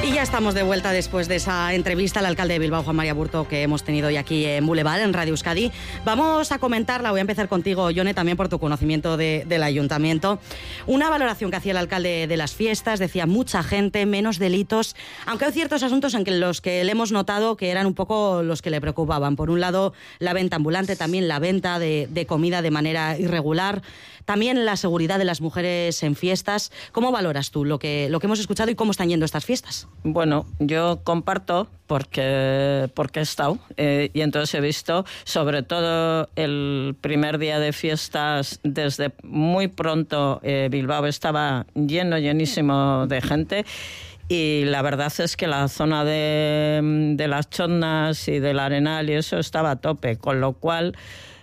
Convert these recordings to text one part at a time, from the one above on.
Y ya estamos de vuelta después de esa entrevista al alcalde de Bilbao, Juan María Aburto, que hemos tenido hoy aquí en Boulevard, en Radio Euskadi. Vamos a comentarla, voy a empezar contigo, Yone, también por tu conocimiento del ayuntamiento. Una valoración que hacía el alcalde de las fiestas, decía mucha gente, menos delitos, aunque hay ciertos asuntos en los que le hemos notado que eran un poco los que le preocupaban. Por un lado, la venta ambulante, también la venta de comida de manera irregular, también la seguridad de las mujeres en fiestas. ¿Cómo valoras tú lo que hemos escuchado y cómo están yendo estas fiestas? Bueno, yo comparto porque he estado y entonces he visto, sobre todo el primer día de fiestas, desde muy pronto Bilbao estaba llenísimo de gente. Y la verdad es que la zona de las Chondas y del Arenal y eso estaba a tope, con lo cual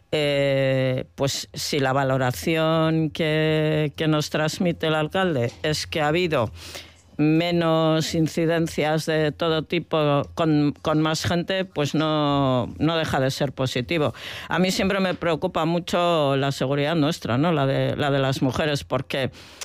pues si la valoración que nos transmite el alcalde es que ha habido menos incidencias de todo tipo con más gente, pues no deja de ser positivo. A mí siempre me preocupa mucho la seguridad nuestra, ¿no? La de las mujeres, porque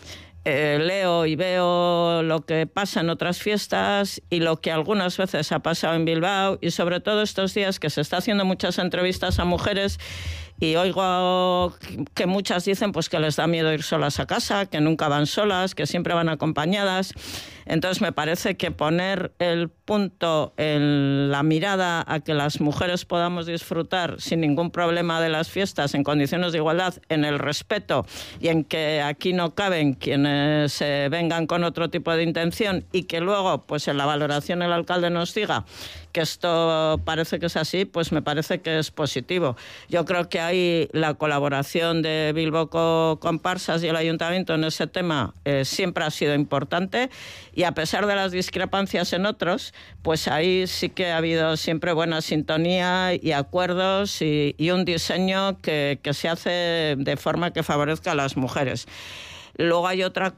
leo y veo lo que pasa en otras fiestas y lo que algunas veces ha pasado en Bilbao, y sobre todo estos días que se está haciendo muchas entrevistas a mujeres y oigo que muchas dicen pues que les da miedo ir solas a casa, que nunca van solas, que siempre van acompañadas. Entonces me parece que poner el punto en la mirada a que las mujeres podamos disfrutar sin ningún problema de las fiestas en condiciones de igualdad, en el respeto y en que aquí no caben quienes vengan con otro tipo de intención, y que luego pues en la valoración el alcalde nos diga que esto parece que es así, pues me parece que es positivo. Yo creo que ahí la colaboración de Bilbao Comparsas y el ayuntamiento en ese tema siempre ha sido importante, y a pesar de las discrepancias en otros, pues ahí sí que ha habido siempre buena sintonía y acuerdos y un diseño que se hace de forma que favorezca a las mujeres. Luego hay otras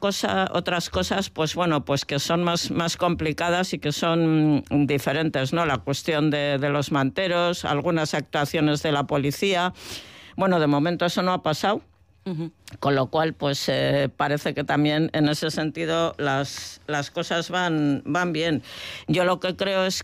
cosas, pues bueno, pues que son más complicadas y que son diferentes, ¿no? La cuestión de los manteros, algunas actuaciones de la policía. Bueno, de momento eso no ha pasado. Uh-huh. Con lo cual, pues parece que también en ese sentido las cosas van bien. Yo lo que creo es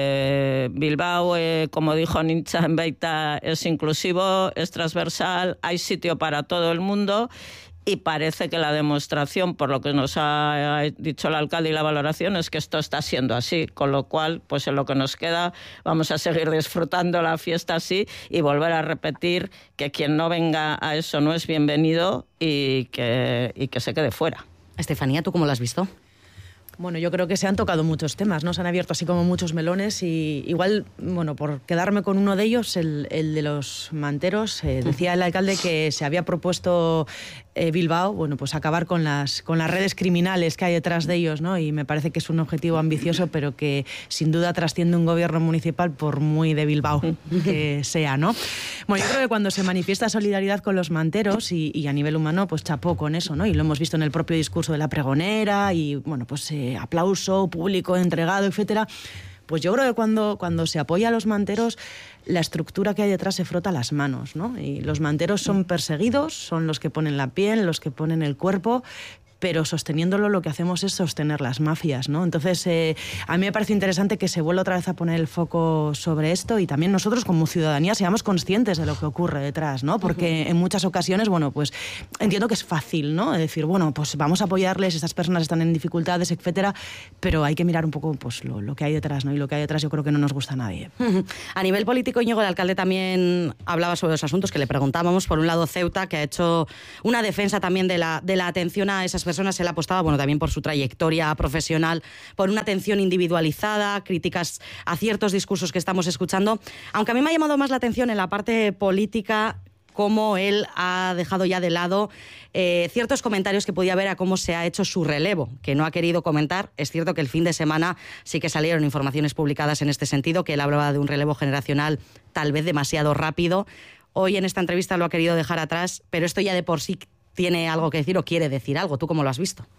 que Bilbao, como dijo Nintza en Beita, es inclusivo, es transversal, hay sitio para todo el mundo. Y parece que la demostración, por lo que nos ha dicho el alcalde y la valoración, es que esto está siendo así. Con lo cual, pues en lo que nos queda, vamos a seguir disfrutando la fiesta así y volver a repetir que quien no venga a eso no es bienvenido y que se quede fuera. Estefanía, ¿tú cómo lo has visto? Bueno, yo creo que se han tocado muchos temas, ¿no? Se han abierto así como muchos melones, y igual, bueno, por quedarme con uno de ellos, el de los manteros, decía el alcalde que se había propuesto Bilbao, bueno, pues acabar con las redes criminales que hay detrás de ellos, ¿no? Y me parece que es un objetivo ambicioso, pero que sin duda trasciende un gobierno municipal, por muy de Bilbao que sea, ¿no? Bueno, yo creo que cuando se manifiesta solidaridad con los manteros y a nivel humano, pues chapó con eso, ¿no? Y lo hemos visto en el propio discurso de la pregonera y, bueno, pues aplauso público entregado, etcétera. Pues yo creo que cuando se apoya a los manteros, la estructura que hay detrás se frota las manos, ¿no? Y los manteros son perseguidos, son los que ponen la piel, los que ponen el cuerpo, pero sosteniéndolo lo que hacemos es sostener las mafias, ¿no? Entonces, a mí me parece interesante que se vuelva otra vez a poner el foco sobre esto, y también nosotros como ciudadanía seamos conscientes de lo que ocurre detrás, ¿no? Porque en muchas ocasiones, bueno, pues entiendo que es fácil, ¿no? Decir, bueno, pues vamos a apoyarles, estas personas están en dificultades, etcétera, pero hay que mirar un poco pues lo que hay detrás, ¿no? Y lo que hay detrás yo creo que no nos gusta a nadie. A nivel político, Íñigo, el alcalde también hablaba sobre los asuntos que le preguntábamos. Por un lado, Ceuta, que ha hecho una defensa también de la atención a esas personas. Él apostaba, bueno, también por su trayectoria profesional, por una atención individualizada, críticas a ciertos discursos que estamos escuchando. Aunque a mí me ha llamado más la atención en la parte política, cómo él ha dejado ya de lado ciertos comentarios que podía haber a cómo se ha hecho su relevo, que no ha querido comentar. Es cierto que el fin de semana sí que salieron informaciones publicadas en este sentido, que él hablaba de un relevo generacional tal vez demasiado rápido. Hoy en esta entrevista lo ha querido dejar atrás, pero esto ya de por sí tiene algo que decir o quiere decir algo. ¿Tú cómo lo has visto?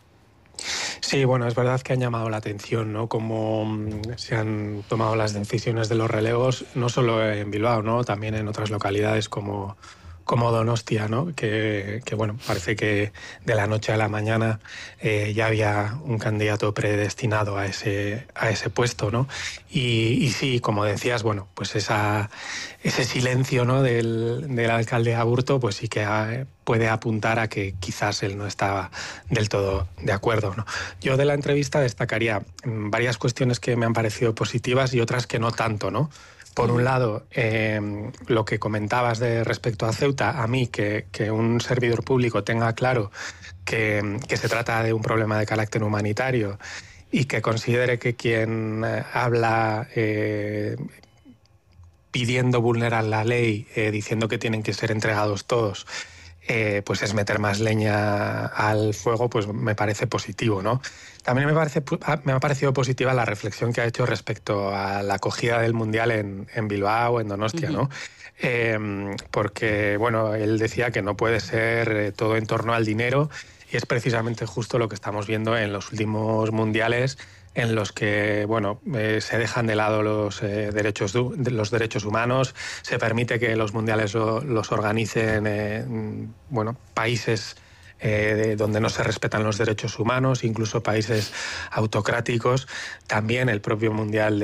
Sí, bueno, es verdad que han llamado la atención, ¿no? Cómo se han tomado las decisiones de los relevos, no solo en Bilbao, ¿no? También en otras localidades como como Donostia, ¿no? Que bueno, parece que de la noche a la mañana ya había un candidato predestinado a ese puesto, ¿no? Y sí, como decías, bueno, pues ese silencio, ¿no? del alcalde Aburto, pues sí que puede apuntar a que quizás él no estaba del todo de acuerdo, ¿no? Yo de la entrevista destacaría varias cuestiones que me han parecido positivas y otras que no tanto, ¿no? Por un lado, lo que comentabas respecto a Ceuta, a mí que un servidor público tenga claro que se trata de un problema de carácter humanitario y que considere que quien habla pidiendo vulnerar la ley, diciendo que tienen que ser entregados todos, pues es meter más leña al fuego, pues me parece positivo, ¿no? También me ha parecido positiva la reflexión que ha hecho respecto a la acogida del Mundial en Bilbao, en Donostia, ¿no? Porque, bueno, él decía que no puede ser todo en torno al dinero y es precisamente justo lo que estamos viendo en los últimos mundiales, en los que, bueno, se dejan de lado los derechos humanos, se permite que los mundiales los organicen países donde no se respetan los derechos humanos, incluso países autocráticos. También el propio mundial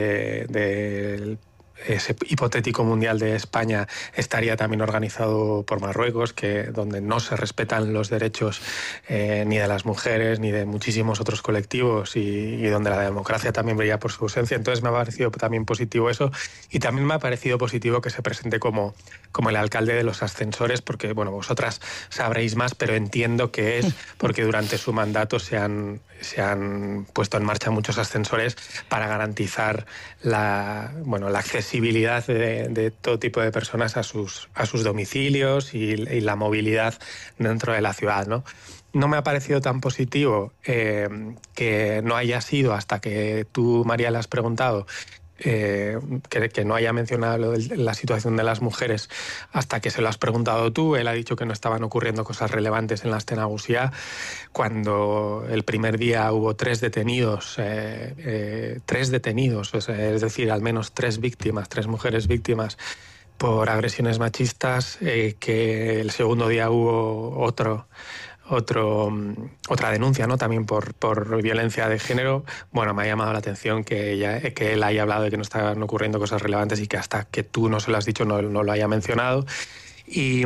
ese hipotético mundial de España estaría también organizado por Marruecos, donde no se respetan los derechos ni de las mujeres ni de muchísimos otros colectivos y donde la democracia también brilla por su ausencia. Entonces me ha parecido también positivo eso, y también me ha parecido positivo que se presente como el alcalde de los ascensores, porque bueno, vosotras sabréis más, pero entiendo que es porque durante su mandato se han puesto en marcha muchos ascensores para garantizar la accesibilidad de todo tipo de personas a sus domicilios y la movilidad dentro de la ciudad, ¿no? No me ha parecido tan positivo que no haya sido, hasta que tú, María, le has preguntado, que no haya mencionado la situación de las mujeres hasta que se lo has preguntado tú. Él ha dicho que no estaban ocurriendo cosas relevantes en la Aste Nagusia, cuando el primer día hubo 3 detenidos, es decir, al menos 3 mujeres víctimas por agresiones machistas, que el segundo día hubo otra denuncia, ¿no? También por violencia de género. Bueno, me ha llamado la atención que él haya hablado de que no estaban ocurriendo cosas relevantes y que hasta que tú no se lo has dicho no lo haya mencionado. Y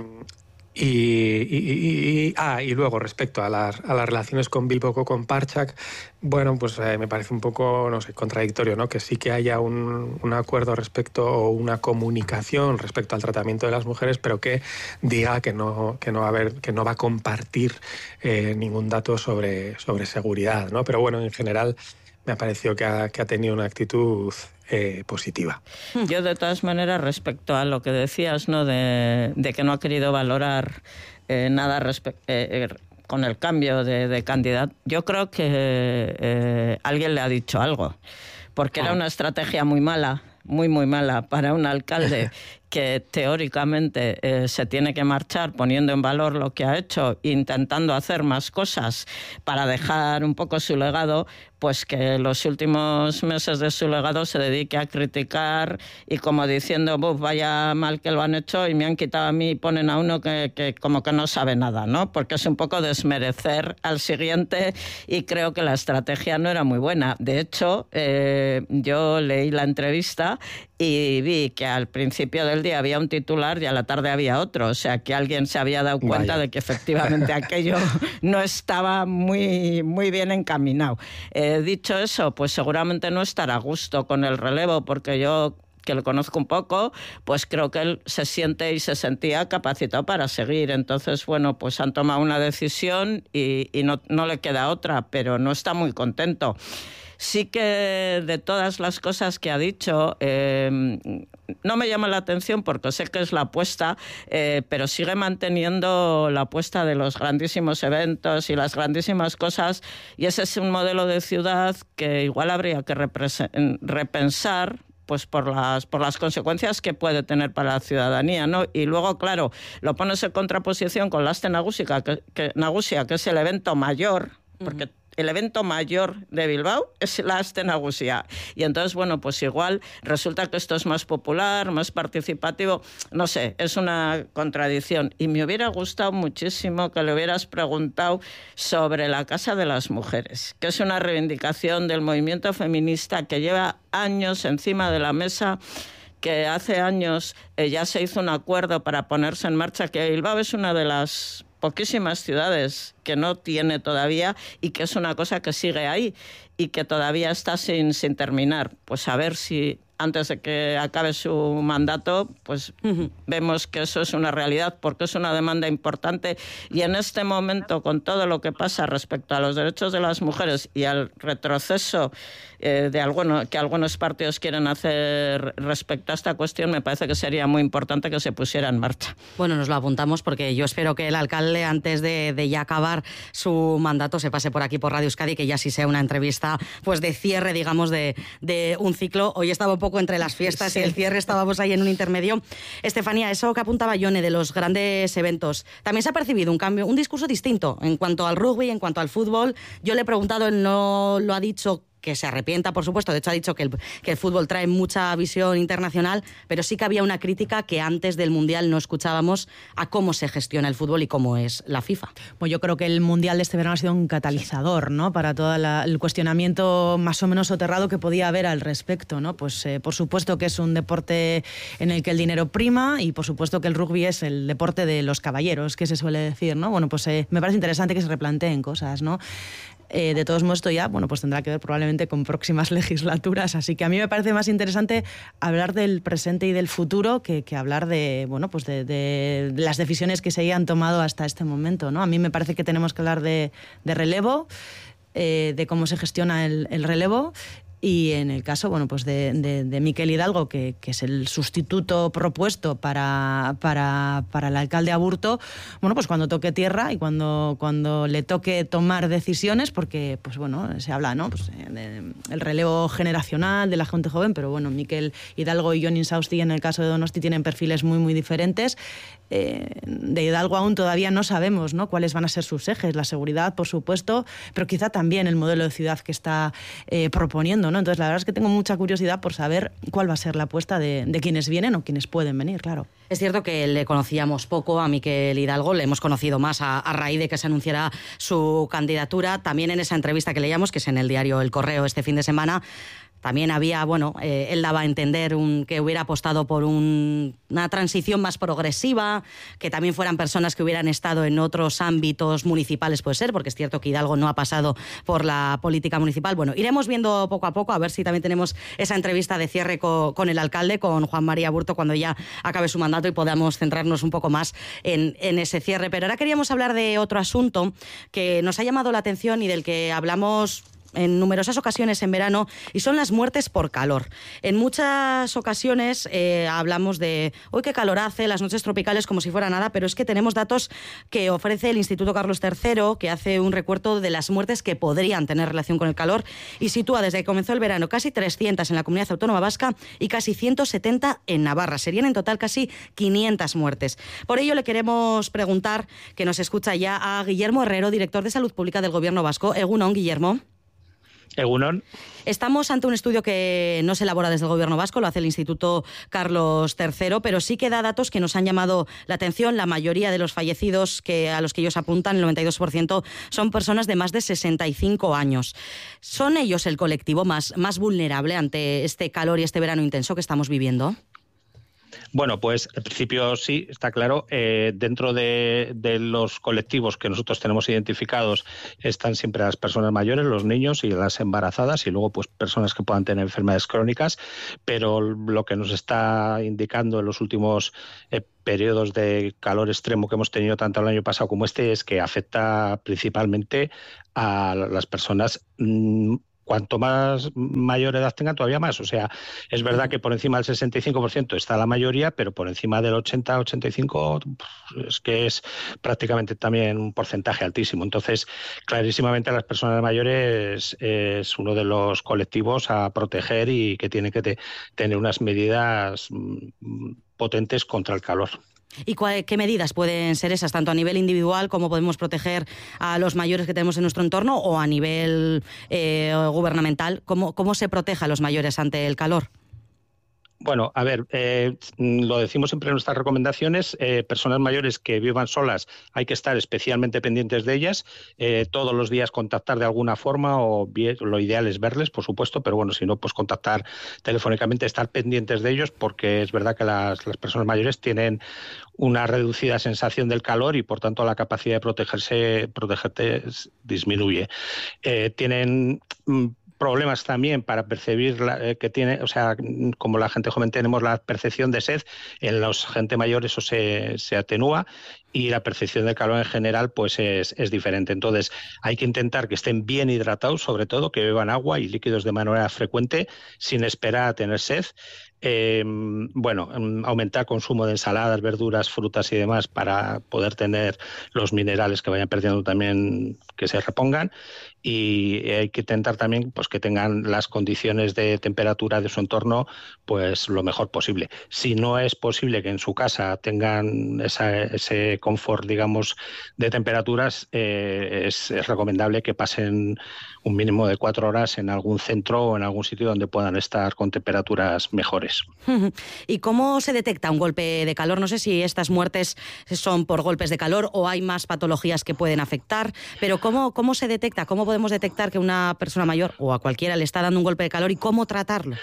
luego, respecto a las relaciones con Bilbo con Parchak, bueno, pues me parece un poco, no sé, contradictorio, ¿no? Que sí que haya un acuerdo o una comunicación respecto al tratamiento de las mujeres, pero que diga que no va a compartir ningún dato sobre seguridad, ¿no? Pero bueno, en general me ha parecido que ha tenido una actitud positiva. Yo, de todas maneras, respecto a lo que decías, ¿no? de que no ha querido valorar nada con el cambio de candidato, yo creo que alguien le ha dicho algo, porque era una estrategia muy mala, muy mala para un alcalde que teóricamente se tiene que marchar poniendo en valor lo que ha hecho, intentando hacer más cosas para dejar un poco su legado, pues que los últimos meses de su legado se dedique a criticar y como diciendo, vaya mal que lo han hecho y me han quitado a mí y ponen a uno que como que no sabe nada, ¿no? Porque es un poco desmerecer al siguiente y creo que la estrategia no era muy buena. De hecho, yo leí la entrevista y vi que al principio del día había un titular y a la tarde había otro, o sea que alguien se había dado cuenta de que efectivamente aquello no estaba muy bien encaminado. Dicho eso, pues seguramente no estará a gusto con el relevo, porque yo, que lo conozco un poco, pues creo que él se siente y se sentía capacitado para seguir. Entonces, bueno, pues han tomado una decisión y no le queda otra, pero no está muy contento. Sí que de todas las cosas que ha dicho, no me llama la atención porque sé que es la apuesta, pero sigue manteniendo la apuesta de los grandísimos eventos y las grandísimas cosas, y ese es un modelo de ciudad que igual habría que repensar, pues por las consecuencias que puede tener para la ciudadanía, ¿no? Y luego, claro, lo pones en contraposición con la Aste Nagusia, que es el evento mayor, porque el evento mayor de Bilbao es la Aste Nagusia. Y entonces, bueno, pues igual resulta que esto es más popular, más participativo, no sé, es una contradicción. Y me hubiera gustado muchísimo que le hubieras preguntado sobre la Casa de las Mujeres, que es una reivindicación del movimiento feminista que lleva años encima de la mesa, que hace años ya se hizo un acuerdo para ponerse en marcha, que Bilbao es una de las poquísimas ciudades que no tiene todavía y que es una cosa que sigue ahí y que todavía está sin terminar. Pues a ver si antes de que acabe su mandato, pues vemos que eso es una realidad, porque es una demanda importante y en este momento, con todo lo que pasa respecto a los derechos de las mujeres y al retroceso que algunos partidos quieren hacer respecto a esta cuestión, me parece que sería muy importante que se pusiera en marcha. Bueno, nos lo apuntamos porque yo espero que el alcalde, antes de ya acabar su mandato, se pase por aquí por Radio Euskadi, que ya sí sea una entrevista pues de cierre, digamos, de un ciclo. Hoy estaba un poco entre las fiestas y el cierre, estábamos ahí en un intermedio. Estefanía, eso que apuntaba Yone de los grandes eventos, también se ha percibido un cambio, un discurso distinto en cuanto al rugby, en cuanto al fútbol. Yo le he preguntado, él no lo ha dicho, que se arrepienta, por supuesto. De hecho, ha dicho que el fútbol trae mucha visión internacional, pero sí que había una crítica que antes del Mundial no escuchábamos a cómo se gestiona el fútbol y cómo es la FIFA. Bueno, yo creo que el Mundial de este verano ha sido un catalizador, ¿no?, para todo el cuestionamiento más o menos soterrado que podía haber al respecto, ¿no? Pues por supuesto que es un deporte en el que el dinero prima y por supuesto que el rugby es el deporte de los caballeros, que se suele decir, ¿no? Bueno, pues me parece interesante que se replanteen cosas, ¿no? De todos modos, esto ya, bueno, pues tendrá que ver probablemente con próximas legislaturas, así que a mí me parece más interesante hablar del presente y del futuro que hablar de, bueno, pues de las decisiones que se hayan tomado hasta este momento, ¿no? A mí me parece que tenemos que hablar de relevo, de cómo se gestiona el relevo. Y en el caso, bueno, pues de Miquel Hidalgo, que es el sustituto propuesto para el alcalde Aburto, bueno, pues cuando toque tierra y cuando le toque tomar decisiones, porque, pues bueno, se habla, ¿no?, pues, el relevo generacional de la gente joven, pero bueno, Miquel Hidalgo y Jon Insausti en el caso de Donosti tienen perfiles muy, muy diferentes. De Hidalgo aún todavía no sabemos, ¿no?, cuáles van a ser sus ejes, la seguridad, por supuesto, pero quizá también el modelo de ciudad que está proponiendo, ¿no? Entonces, la verdad es que tengo mucha curiosidad por saber cuál va a ser la apuesta de quienes vienen o quienes pueden venir, claro. Es cierto que le conocíamos poco a Miquel Hidalgo, le hemos conocido más a raíz de que se anunciara su candidatura. También en esa entrevista que leíamos, que es en el diario El Correo este fin de semana, también había, bueno, él daba a entender que hubiera apostado por una transición más progresiva, que también fueran personas que hubieran estado en otros ámbitos municipales, puede ser, porque es cierto que Hidalgo no ha pasado por la política municipal. Bueno, iremos viendo poco a poco, a ver si también tenemos esa entrevista de cierre con el alcalde, con Juan María Aburto, cuando ya acabe su mandato y podamos centrarnos un poco más en ese cierre. Pero ahora queríamos hablar de otro asunto que nos ha llamado la atención y del que hablamos en numerosas ocasiones en verano, y son las muertes por calor. En muchas ocasiones hablamos de hoy qué calor hace, las noches tropicales como si fuera nada, pero es que tenemos datos que ofrece el Instituto Carlos III, que hace un recuento de las muertes que podrían tener relación con el calor y sitúa desde que comenzó el verano casi 300 en la Comunidad Autónoma Vasca y casi 170 en Navarra. Serían en total casi 500 muertes. Por ello le queremos preguntar, que nos escucha ya, a Guillermo Herrero, director de Salud Pública del Gobierno Vasco. Egunon, Guillermo. Egunon. Estamos ante un estudio que no se elabora desde el Gobierno Vasco, lo hace el Instituto Carlos III, pero sí que da datos que nos han llamado la atención. La mayoría de los fallecidos a los que ellos apuntan, el 92%, son personas de más de 65 años. ¿Son ellos el colectivo más vulnerable ante este calor y este verano intenso que estamos viviendo? Bueno, pues al principio sí, está claro. Dentro de los colectivos que nosotros tenemos identificados están siempre las personas mayores, los niños y las embarazadas, y luego pues personas que puedan tener enfermedades crónicas, pero lo que nos está indicando en los últimos periodos de calor extremo que hemos tenido tanto el año pasado como este es que afecta principalmente a las personas. Cuanto más mayor edad tengan, todavía más. O sea, es verdad que por encima del 65% está la mayoría, pero por encima del 80-85% es que es prácticamente también un porcentaje altísimo. Entonces, clarísimamente las personas mayores es uno de los colectivos a proteger y que tiene que tener unas medidas potentes contra el calor. ¿Y qué medidas pueden ser esas, tanto a nivel individual como podemos proteger a los mayores que tenemos en nuestro entorno o a nivel gubernamental? ¿Cómo se protege a los mayores ante el calor? Bueno, a ver, lo decimos siempre en nuestras recomendaciones, personas mayores que vivan solas hay que estar especialmente pendientes de ellas, todos los días contactar de alguna forma o bien, lo ideal es verles, por supuesto, pero bueno, si no, pues contactar telefónicamente, estar pendientes de ellos, porque es verdad que las personas mayores tienen una reducida sensación del calor y por tanto la capacidad de protegerte disminuye. Tienen problemas también para percibir que tiene, o sea, como la gente joven tenemos la percepción de sed, en la gente mayor eso se atenúa y la percepción del calor en general pues es diferente. Entonces hay que intentar que estén bien hidratados, sobre todo que beban agua y líquidos de manera frecuente sin esperar a tener sed. Aumentar el consumo de ensaladas, verduras, frutas y demás para poder tener los minerales que vayan perdiendo también, que se repongan, y hay que intentar también pues que tengan las condiciones de temperatura de su entorno pues lo mejor posible. Si no es posible que en su casa tengan ese confort, digamos, de temperaturas, es recomendable que pasen un mínimo de 4 horas en algún centro o en algún sitio donde puedan estar con temperaturas mejores. ¿Y cómo se detecta un golpe de calor? No sé si estas muertes son por golpes de calor o hay más patologías que pueden afectar, pero ¿cómo se detecta? ¿Cómo podemos detectar que una persona mayor o a cualquiera le está dando un golpe de calor y cómo tratarlo?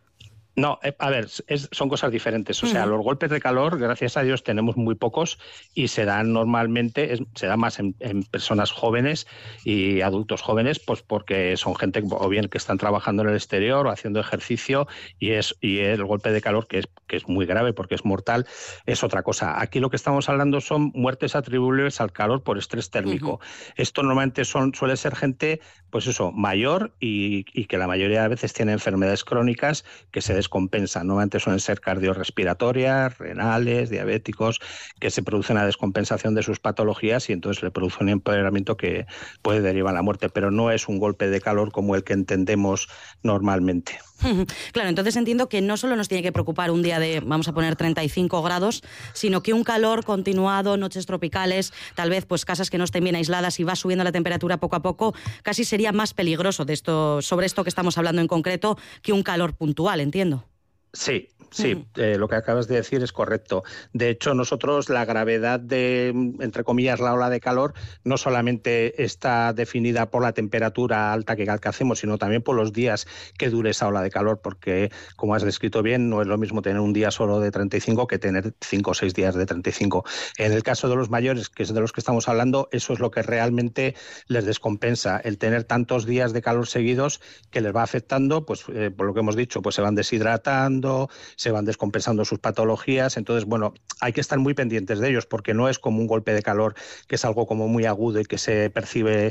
No, a ver, son cosas diferentes. O sea, los golpes de calor, gracias a Dios, tenemos muy pocos y se dan normalmente, se da más en personas jóvenes y adultos jóvenes, pues porque son gente o bien que están trabajando en el exterior o haciendo ejercicio y el golpe de calor, que es muy grave porque es mortal, es otra cosa. Aquí lo que estamos hablando son muertes atribuibles al calor por estrés térmico. Esto normalmente suele ser gente, pues eso, mayor y que la mayoría de veces tiene enfermedades crónicas que se descompensan. Normalmente suelen ser cardiorrespiratorias, renales, diabéticos, que se produce una descompensación de sus patologías y entonces le produce un empeoramiento que puede derivar a la muerte, pero no es un golpe de calor como el que entendemos normalmente. Claro, entonces entiendo que no solo nos tiene que preocupar un día de, vamos a poner, 35 grados, sino que un calor continuado, noches tropicales, tal vez pues casas que no estén bien aisladas y va subiendo la temperatura poco a poco, casi sería más peligroso sobre esto que estamos hablando en concreto que un calor puntual, entiendo. Sí, lo que acabas de decir es correcto. De hecho, nosotros la gravedad de, entre comillas, la ola de calor no solamente está definida por la temperatura alta que alcancemos, sino también por los días que dure esa ola de calor, porque, como has descrito bien, no es lo mismo tener un día solo de 35 que tener 5 o 6 días de 35. En el caso de los mayores, que es de los que estamos hablando, eso es lo que realmente les descompensa, el tener tantos días de calor seguidos que les va afectando, pues por lo que hemos dicho, pues se van deshidratando, se van descompensando sus patologías. Entonces, bueno, hay que estar muy pendientes de ellos porque no es como un golpe de calor que es algo como muy agudo y que se percibe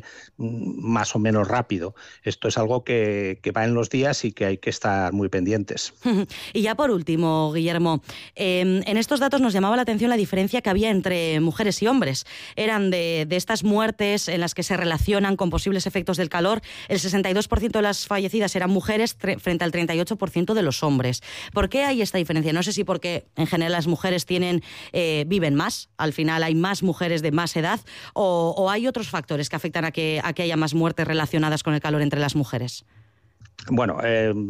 más o menos rápido. Esto es algo que va en los días y que hay que estar muy pendientes. Y ya por último, Guillermo, en estos datos nos llamaba la atención la diferencia que había entre mujeres y hombres. Eran de estas muertes en las que se relacionan con posibles efectos del calor, el 62% de las fallecidas eran mujeres frente al 38% de los hombres. ¿Por qué hay esta diferencia? No sé si porque en general las mujeres viven más, al final hay más mujeres de más edad, o hay otros factores que afectan a que haya más muertes relacionadas con el calor entre las mujeres. Bueno,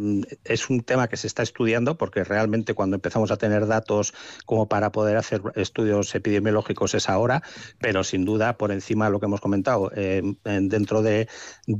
es un tema que se está estudiando porque realmente cuando empezamos a tener datos como para poder hacer estudios epidemiológicos es ahora, pero sin duda por encima de lo que hemos comentado, dentro de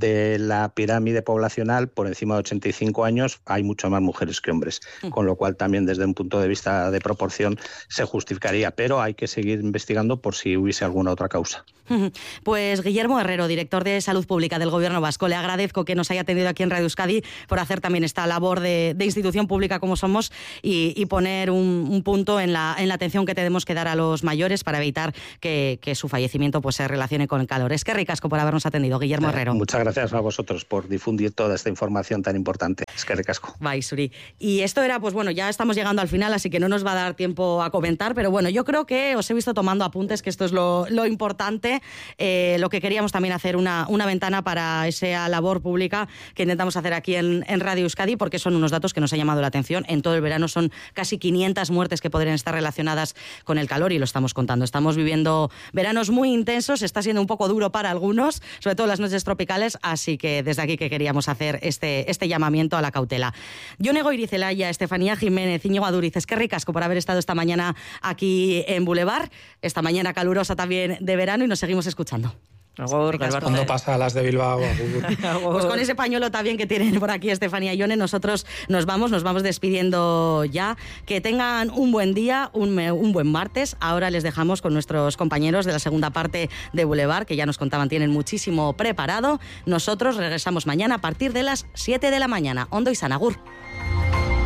la pirámide poblacional, por encima de 85 años hay mucho más mujeres que hombres, con lo cual también desde un punto de vista de proporción se justificaría, pero hay que seguir investigando por si hubiese alguna otra causa. Pues Guillermo Herrero, director de Salud Pública del Gobierno Vasco, le agradezco que nos haya atendido aquí en Radio Euskadi por hacer también esta labor de institución pública como somos y poner un punto en la atención que tenemos que dar a los mayores para evitar que su fallecimiento pues se relacione con el calor. Es que ricasco por habernos atendido, Guillermo Herrero. Muchas gracias a vosotros por difundir toda esta información tan importante. Es que ricasco. Bai, Suri. Y esto era, pues bueno, ya estamos llegando al final, así que no nos va a dar tiempo a comentar, pero bueno, yo creo que os he visto tomando apuntes, que esto es lo importante, lo que queríamos también hacer una ventana para esa labor pública que intentamos hacer aquí aquí en Radio Euskadi, porque son unos datos que nos han llamado la atención. En todo el verano son casi 500 muertes que podrían estar relacionadas con el calor y lo estamos contando. Estamos viviendo veranos muy intensos, está siendo un poco duro para algunos, sobre todo las noches tropicales, así que desde aquí que queríamos hacer este llamamiento a la cautela. Jone Goirizelaya, Estefanía Jiménez, Íñigo Aduriz, es que ricasco por haber estado esta mañana aquí en Boulevard, esta mañana calurosa también de verano, y nos seguimos escuchando. Cuando pasa a las de Bilbao. Pues con ese pañuelo también que tienen por aquí Estefanía y Jone, nosotros nos vamos despidiendo ya. Que tengan un buen día, un buen martes. Ahora les dejamos con nuestros compañeros de la segunda parte de Boulevard, que ya nos contaban, tienen muchísimo preparado. Nosotros regresamos mañana a partir de las 7 de la mañana. Ondo y Sanagur.